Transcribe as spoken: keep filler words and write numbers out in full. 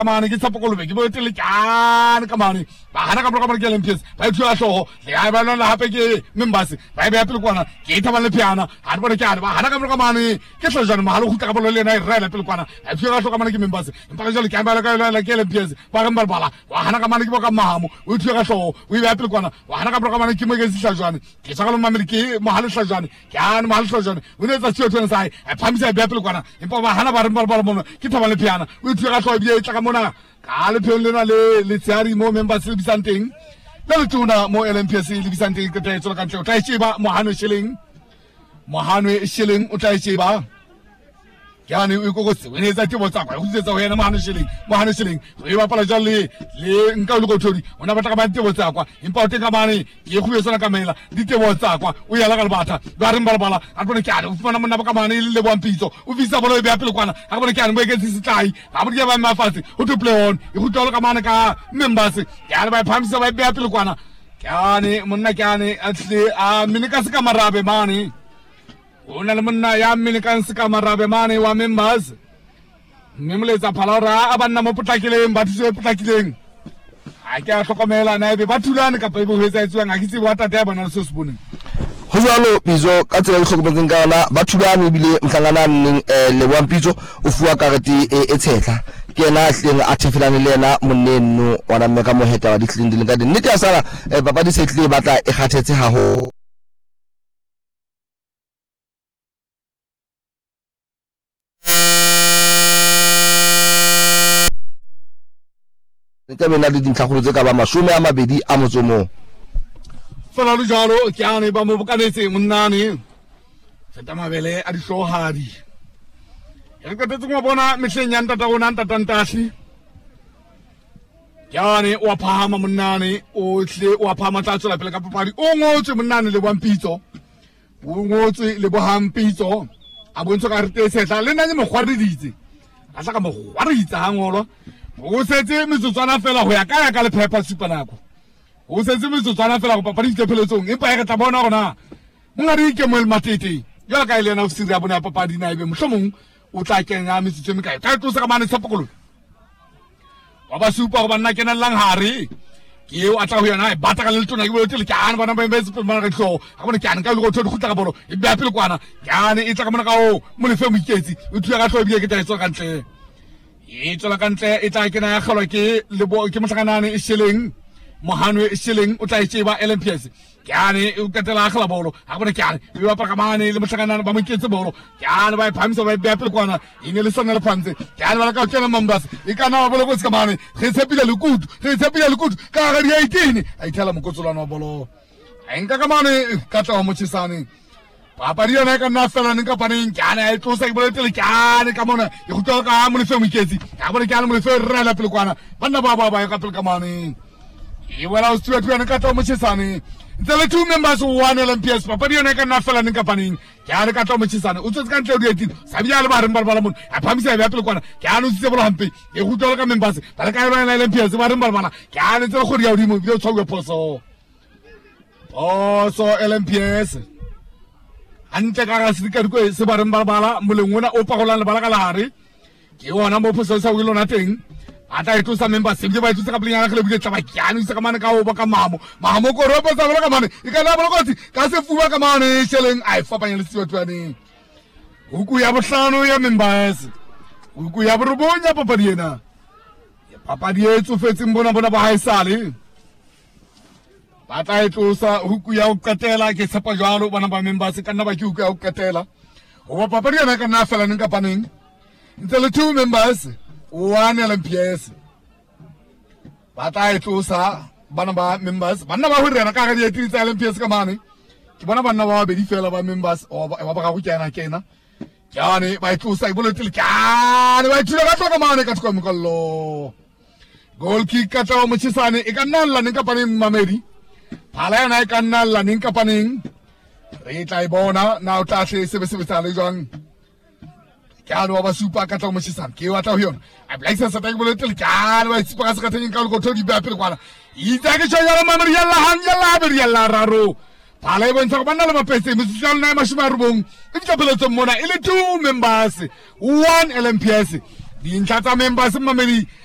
Kamane ke tsapokolo be ke bo tele kana kamane ba hana ka bro ka bro ke L M P S ba ithuya hloho le ha ba lona hape ke members ba be apele kwana ke thaba le piana ha re bone ke ba hana ka bro kamane ke hlojana mahalo go tla ka bolo le na Israel apele kwana a ithuya hloho kamane ke members empa ka jalo ke ba le ka la ke L M P S ba ga mbala wa hana kamane ke bo ka mahamo o ithuya hloho o be apele kwana wa hana ka bro kamane ke mo ke hlojana ke tsaka lo mameli ke mahalo hlojana ke ana mahalo hlojana o ne tsa tsho tsena sai a phamisa be apele kwana empa ba hana ba re mbala mono ke thaba le piana o ithuya hloho bi e tla ka mona ka le phele le le tsari mo members le bisanteng le le tuna mo L M P S le bisanteng ke tla etsola ka ntle o tla etseba mohano shilling mohano shilling o tla etseba yani o go se wena tsa tebo tsa kwa go tsetsa ho yena mohano shilling mohano shilling e ba pala jale le nka le go thodi ona batla ka ba tebo tsa kwa empa o tenga mane ke go yesona ka mela di tebo tsa kwa o ya la ka le batha ba re mbala a bone ke a o fana mona ba ka mane le bo mpitso o visa bolo e be apele kwana a bone ke a mo ke se sitai a bone ke ba mafatse o to play on e go tola ka mane ka members ya le ba phamisa ba be apele kwana kyane monna kyane atle a minika se ka marabe mane ona le monna ya mmele ka se ka marabe mane wa members memletsa phalora abanna mo potlakileng ba thuse potlakileng a ke a hlokomela na be ba thulane ka pa e bo hetsa etswang a ke tse wa tate ya bona se se boneng ho jalo Pizo ka tsela e hlokometseng ka ona ba thulane bile mhlangana neng le wa Pizo o fuwa karete e tshetla ke na hleng a thefelane le yena monenno wa mme ka moheta wa dihlindi le ka di nnete ya sala baba di setle ba tla e kgathetse ha ho ke bena le dintlhagolo tse ka ba mashome a mabedi a motsomo fela le jalo ke ane ba mo bokanetse monnane feta mabele a dihlohadi ya ka tetse mo bona mehleng ya ntata ona ntata ntahli yani wa phama monnane o hle wa phama tla tsela pele ka papadi o ngotswe monnane le bompitso o ngotswe le bohampitso a bontso ka rete setla le nanye mogwariditse a tla ka mogwariditsa hangolo o setse metsotswana fela ho ya ka ya ka le pepper super nako o setse metsotswana fela go papadi di pheletsong empa e re tla bona gona mongari ke mo el matete ya ka ile na o sira bona papadi na ibe mohlomong o tla kenya metsotso me kae ka tlosa ka mane tsapokolo wa ba super go banna kena lang hare ke eo a tla ho yona e bata ka le tona ke boletse le kana bana ba mbetse pe mana re tlo a bona kana ka le go thodi go tla ka bolo e be apele kwana kana e tla ka mona ka o mo le fe mo iketsi o thuya ka tlo bie ke tla etso ka ntle e tsela ka ntle e tla ke na ya kgelwa ke le bo ke mohlakanane e shilling mohano e shilling o tla etseba L M P S kyane o katela khla bolo ha bona kyane e ba pa mane le mohlakanane ba mo iketse bolo kyane ba phamisa ba be apele kwana ine le sona le phantse kyane ba ka tsena members e kana ba bolo go se ka mane re tshepile le kudu re tshepile le kudu ka ga di eighteen a ithala mokotsolwana wa bolo a enka ka mane ka tla mo tsisane papa di yona ka nna fela nka paneng kyane a tlosa ke boletse le kyane ka mona e go tloka ka mo le fe mo iketse ka bona kyane mo le fe re la pele kwana bana ba ba ba ka pele ka mane e wala o stuart yona ka tla mo tsisane the two members one L M P S papa di yona ka nna fela nka paneng kyane ka tla mo tsisane o tsotse ka ntle o di eighteen sa bya le ba re mbala bala mona a phamisa ya pele kwana kyane o tsitse bolo hampe e go tloka ka members ba le ka yona L M P S ba re mbala bana kyane tse go di ya odimo bi o tshwa go poso poso L M P S ante ka ga se ka go se ba re mbala bala moleng ona o pagolang le bala ka lare ke ona mo poso sa wilo na teng ata e tlosa members se ba e tlosa ka plenya ga le bile tla ba kyane se ka mane ka o ba ka mamo mamo ko ropa sa ka mane e ka la bolo kotsi ka se fuwa ka mane sheleng ai fapanya le siwa twane huku ya bohlano ya members huku ya borobonya papadi ena papadi e tsofetse mbona bona ba haisale ba tla e tlosa huku ya o qetela ke tsapa jwalo bona ba members ka nna ba ke huku ya o qetela o ba papadi ena ka nna fela nka paneng ntse le two members one L M P S ba tla e tlosa bana ba members bana ba hore ka ga di etitse L M P S ka mane ke bona bana ba be di fela ba members o ba ba ga go kena kena kyane ba e tlosa e boletse le kyane ba tshila ka tloka mane ka tshoko mokollo goal kick ka tla mo tsisane e ka nna la nka paneng mamedi phala yana e ka nna la nka paneng re tla e bona na o tla hle sebe sebe tsa le jwang kyane wa ba super ka tla mo tsisane ke wa tla ho yona a black sa ta ke boletse le kyane ba super ka se ka teng ka go thodi ba pele kwana ita ke tshwara mamedi yalla han yalla be yalla raro phala e bontsha go bana le mapetse mo tsala na mashima rubong e tla beletsa mona ile two members one L M P S di ntlatsa members mamedi